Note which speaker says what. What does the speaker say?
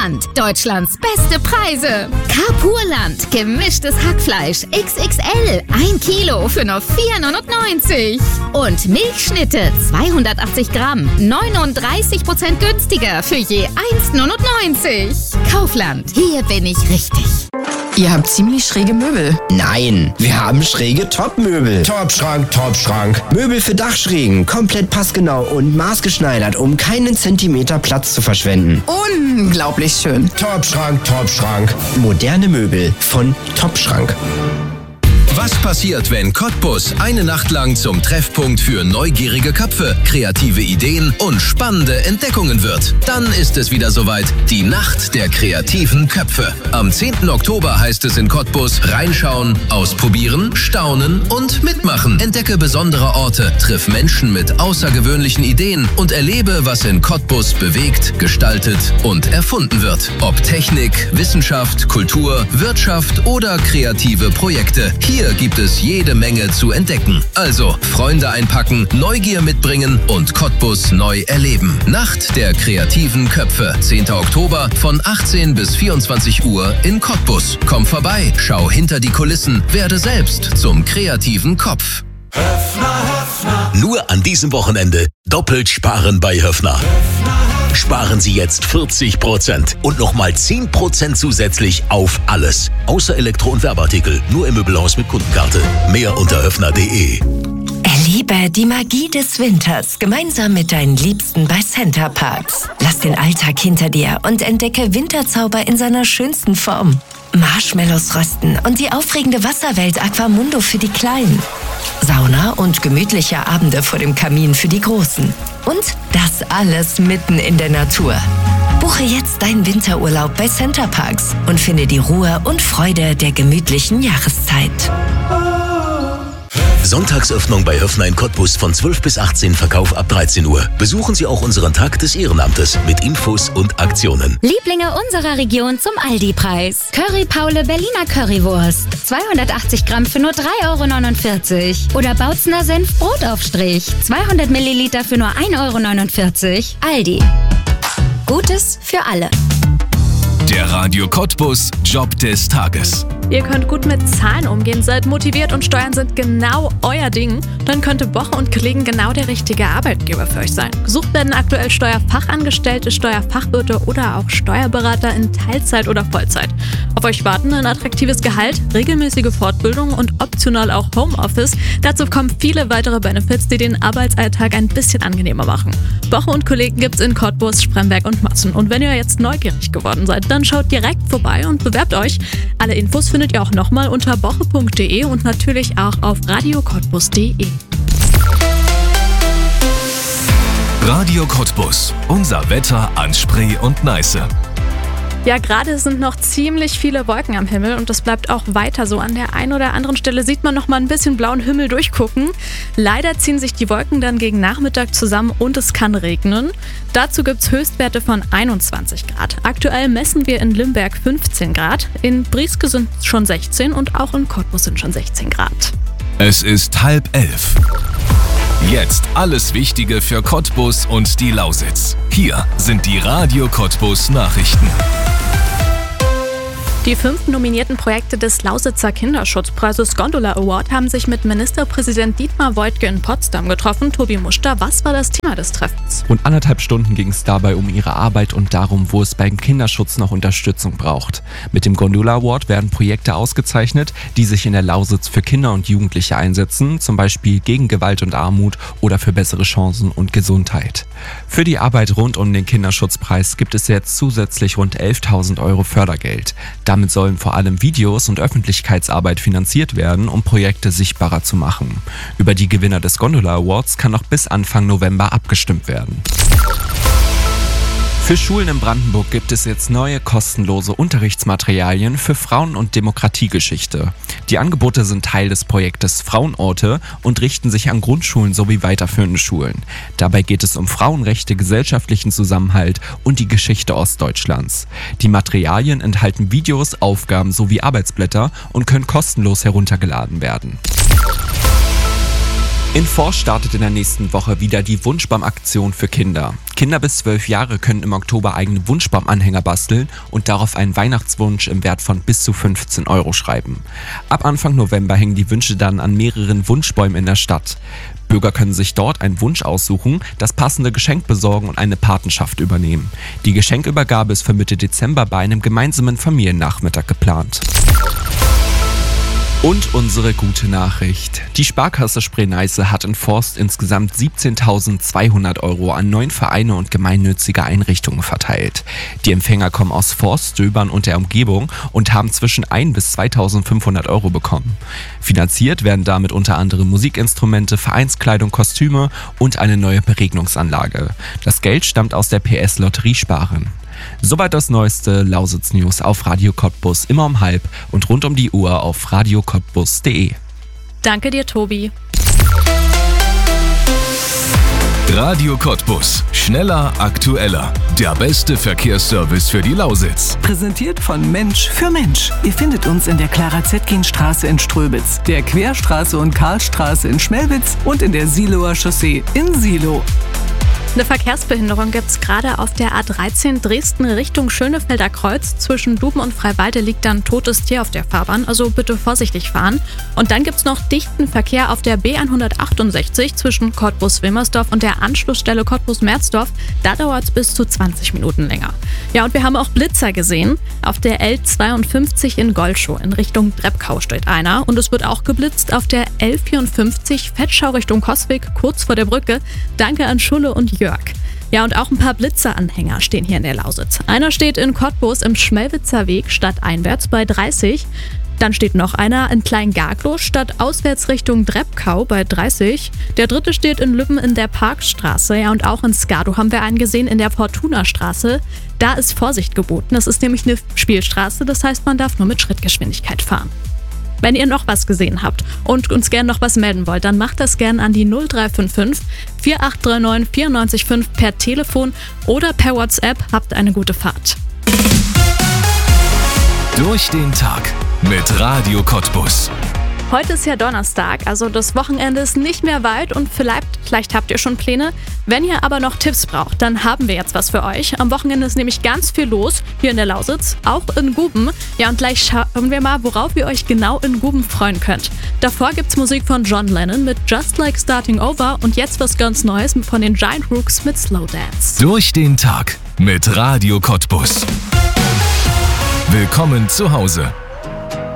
Speaker 1: Carpurland. Deutschlands beste Preise. Carpurland. Gemischtes Hackfleisch XXL. 1 Kilo für nur 4,99 €. Und Milchschnitte 280 Gramm. 39% günstiger für je 1,99 €. Kaufland. Hier bin ich richtig.
Speaker 2: Ihr habt ziemlich schräge Möbel.
Speaker 3: Nein, wir haben schräge Top-Möbel. Top-Schrank, Top-Schrank. Möbel für Dachschrägen, komplett passgenau und maßgeschneidert, um keinen Zentimeter Platz zu verschwenden.
Speaker 2: Unglaublich schön.
Speaker 3: Top-Schrank, Top-Schrank. Moderne Möbel von Top-Schrank.
Speaker 4: Was passiert, wenn Cottbus eine Nacht lang zum Treffpunkt für neugierige Köpfe, kreative Ideen und spannende Entdeckungen wird? Dann ist es wieder soweit, die Nacht der kreativen Köpfe. Am 10. Oktober heißt es in Cottbus reinschauen, ausprobieren, staunen und mitmachen. Entdecke besondere Orte, triff Menschen mit außergewöhnlichen Ideen und erlebe, was in Cottbus bewegt, gestaltet und erfunden wird. Ob Technik, Wissenschaft, Kultur, Wirtschaft oder kreative Projekte. Hier gibt es jede Menge zu entdecken. Also Freunde einpacken, Neugier mitbringen und Cottbus neu erleben. Nacht der kreativen Köpfe. 10. Oktober von 18 bis 24 Uhr in Cottbus. Komm vorbei, schau hinter die Kulissen, werde selbst zum kreativen Kopf.
Speaker 5: Nur an diesem Wochenende doppelt sparen bei Höffner. Sparen Sie jetzt 40% und nochmal 10% zusätzlich auf alles. Außer Elektro- und Werbeartikel. Nur im Möbelhaus mit Kundenkarte. Mehr unter höffner.de.
Speaker 6: Erlebe die Magie des Winters gemeinsam mit deinen Liebsten bei Center Parcs. Lass den Alltag hinter dir und entdecke Winterzauber in seiner schönsten Form. Marshmallows rösten und die aufregende Wasserwelt Aquamundo für die Kleinen. Sauna und gemütliche Abende vor dem Kamin für die Großen. Und das alles mitten in der Natur. Buche jetzt deinen Winterurlaub bei Center Parcs und finde die Ruhe und Freude der gemütlichen Jahreszeit.
Speaker 5: Sonntagsöffnung bei Höffner in Cottbus von 12 bis 18, Verkauf ab 13 Uhr. Besuchen Sie auch unseren Tag des Ehrenamtes mit Infos und Aktionen.
Speaker 1: Lieblinge unserer Region zum Aldi-Preis. Curry Paule Berliner Currywurst. 280 Gramm für nur 3,49 €. Oder Bautzner Senf Brotaufstrich. 200 Milliliter für nur 1,49 €. Aldi. Gutes für alle.
Speaker 4: Der Radio Cottbus Job des Tages.
Speaker 7: Ihr könnt gut mit Zahlen umgehen, seid motiviert und Steuern sind genau euer Ding, dann könnte Boche & Kollegen genau der richtige Arbeitgeber für euch sein. Gesucht werden aktuell Steuerfachangestellte, Steuerfachwirte oder auch Steuerberater in Teilzeit oder Vollzeit. Auf euch warten ein attraktives Gehalt, regelmäßige Fortbildung und optional auch Homeoffice. Dazu kommen viele weitere Benefits, die den Arbeitsalltag ein bisschen angenehmer machen. Boche & Kollegen gibt's in Cottbus, Spremberg und Matzen. Und wenn ihr jetzt neugierig geworden seid, dann schaut direkt vorbei und bewerbt euch. Alle Infos findet ihr auch nochmal unter boche.de und natürlich auch auf radiocottbus.de.
Speaker 4: Radio Cottbus. Unser Wetter an Spree und Neiße.
Speaker 7: Ja, gerade sind noch ziemlich viele Wolken am Himmel und das bleibt auch weiter so. An der einen oder anderen Stelle sieht man noch mal ein bisschen blauen Himmel durchgucken. Leider ziehen sich die Wolken dann gegen Nachmittag zusammen und es kann regnen. Dazu gibt es Höchstwerte von 21 Grad. Aktuell messen wir in Limberg 15 Grad, in Brieske sind es schon 16 und auch in Cottbus sind schon 16 Grad.
Speaker 4: Es ist 10:30. Jetzt alles Wichtige für Cottbus und die Lausitz. Hier sind die Radio Cottbus Nachrichten.
Speaker 7: Die 5 nominierten Projekte des Lausitzer Kinderschutzpreises Gondola Award haben sich mit Ministerpräsident Dietmar Woidke in Potsdam getroffen. Tobi Muster, was war das Thema des Treffens?
Speaker 8: Rund 1,5 Stunden ging es dabei um ihre Arbeit und darum, wo es beim Kinderschutz noch Unterstützung braucht. Mit dem Gondola Award werden Projekte ausgezeichnet, die sich in der Lausitz für Kinder und Jugendliche einsetzen, zum Beispiel gegen Gewalt und Armut oder für bessere Chancen und Gesundheit. Für die Arbeit rund um den Kinderschutzpreis gibt es jetzt zusätzlich rund 11.000 € Fördergeld. Damit sollen vor allem Videos und Öffentlichkeitsarbeit finanziert werden, um Projekte sichtbarer zu machen. Über die Gewinner des Gondola Awards kann noch bis Anfang November abgestimmt werden. Für Schulen in Brandenburg gibt es jetzt neue kostenlose Unterrichtsmaterialien für Frauen- und Demokratiegeschichte. Die Angebote sind Teil des Projektes Frauenorte und richten sich an Grundschulen sowie weiterführende Schulen. Dabei geht es um Frauenrechte, gesellschaftlichen Zusammenhalt und die Geschichte Ostdeutschlands. Die Materialien enthalten Videos, Aufgaben sowie Arbeitsblätter und können kostenlos heruntergeladen werden. In Forst startet in der nächsten Woche wieder die Wunschbaumaktion für Kinder. Kinder bis 12 Jahre können im Oktober eigene Wunschbaumanhänger basteln und darauf einen Weihnachtswunsch im Wert von bis zu 15 € schreiben. Ab Anfang November hängen die Wünsche dann an mehreren Wunschbäumen in der Stadt. Bürger können sich dort einen Wunsch aussuchen, das passende Geschenk besorgen und eine Patenschaft übernehmen. Die Geschenkübergabe ist für Mitte Dezember bei einem gemeinsamen Familiennachmittag geplant. Und unsere gute Nachricht. Die Sparkasse Spree-Neiße hat in Forst insgesamt 17.200 € an 9 Vereine und gemeinnützige Einrichtungen verteilt. Die Empfänger kommen aus Forst, Döbern und der Umgebung und haben zwischen 1.000 bis 2.500 € bekommen. Finanziert werden damit unter anderem Musikinstrumente, Vereinskleidung, Kostüme und eine neue Beregnungsanlage. Das Geld stammt aus der PS Lotterie Sparen. Soweit das neueste Lausitz-News auf Radio Cottbus immer um 12:30 und rund um die Uhr auf radiocottbus.de.
Speaker 7: Danke dir, Tobi.
Speaker 4: Radio Cottbus. Schneller, aktueller. Der beste Verkehrsservice für die Lausitz.
Speaker 9: Präsentiert von Mensch für Mensch. Ihr findet uns in der Clara-Zetkin-Straße in Ströbitz, der Querstraße und Karlstraße in Schmelwitz und in der Siloer Chaussee in Silo.
Speaker 7: Eine Verkehrsbehinderung gibt es gerade auf der A13 Dresden Richtung Schönefelder Kreuz. Zwischen Duben und Freiwalde liegt dann ein totes Tier auf der Fahrbahn, also bitte vorsichtig fahren. Und dann gibt es noch dichten Verkehr auf der B168 zwischen Cottbus-Wilmersdorf und der Anschlussstelle Cottbus-Merzdorf. Da dauert es bis zu 20 Minuten länger. Ja, und wir haben auch Blitzer gesehen. Auf der L52 in Goldschow in Richtung Drebkau steht einer. Und es wird auch geblitzt auf der L54 Fettschau Richtung Coswig, kurz vor der Brücke. Danke an Schulle und Jörg. Ja, und auch ein paar Blitzeranhänger stehen hier in der Lausitz. Einer steht in Cottbus im Schmelwitzer Weg stadteinwärts bei 30. Dann steht noch einer in Kleingarglow stadtauswärts Richtung Drebkau bei 30. Der dritte steht in Lübben in der Parkstraße. Ja, und auch in Skadow haben wir einen gesehen in der Fortuna-Straße. Da ist Vorsicht geboten. Das ist nämlich eine Spielstraße, das heißt, man darf nur mit Schrittgeschwindigkeit fahren. Wenn ihr noch was gesehen habt und uns gerne noch was melden wollt, dann macht das gerne an die 0355 4839 94,5 per Telefon oder per WhatsApp. Habt eine gute Fahrt.
Speaker 4: Durch den Tag mit Radio Cottbus.
Speaker 7: Heute ist ja Donnerstag, also das Wochenende ist nicht mehr weit und vielleicht habt ihr schon Pläne. Wenn ihr aber noch Tipps braucht, dann haben wir jetzt was für euch. Am Wochenende ist nämlich ganz viel los hier in der Lausitz, auch in Guben. Ja, und gleich schauen wir mal, worauf ihr euch genau in Guben freuen könnt. Davor gibt's Musik von John Lennon mit Just Like Starting Over und jetzt was ganz Neues von den Giant Rooks mit Slow Dance.
Speaker 4: Durch den Tag mit Radio Cottbus. Willkommen zu Hause.